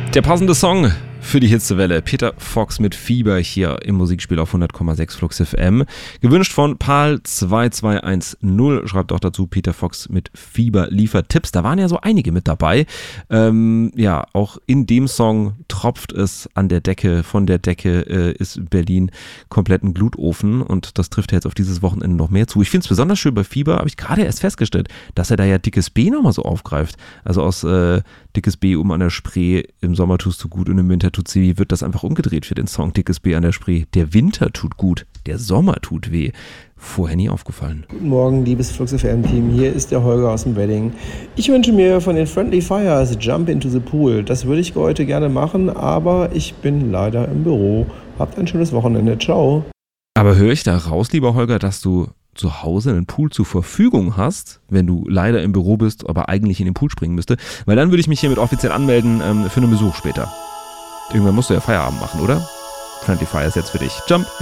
Der passende Song für die Hitzewelle. Peter Fox mit Fieber hier im Musikspiel auf 100,6 Flux FM. Gewünscht von Pal2210. Schreibt auch dazu, Peter Fox mit Fieber liefert Tipps. Da waren ja so einige mit dabei. Ja, auch in dem Song tropft es an der Decke. Von der Decke ist Berlin komplett ein Glutofen. Und das trifft ja jetzt auf dieses Wochenende noch mehr zu. Ich finde es besonders schön bei Fieber, habe ich gerade erst festgestellt, dass er da ja Dickes B nochmal so aufgreift. Also aus Dickes B an der Spree, im Sommer tust du gut und im Winter tut's weh, wird das einfach umgedreht für den Song Dickes B an der Spree. Der Winter tut gut, der Sommer tut weh. Vorher nie aufgefallen. Guten Morgen, liebes Flux FM-Team. Hier ist der Holger aus dem Wedding. Ich wünsche mir von den Friendly Fires Jump into the Pool. Das würde ich heute gerne machen, aber ich bin leider im Büro. Habt ein schönes Wochenende. Ciao. Aber höre ich da raus, lieber Holger, dass du zu Hause einen Pool zur Verfügung hast, wenn du leider im Büro bist, aber eigentlich in den Pool springen müsste? Weil dann würde ich mich hiermit offiziell anmelden für einen Besuch später. Irgendwann musst du ja Feierabend machen, oder? Friendly Fires jetzt für dich. Jump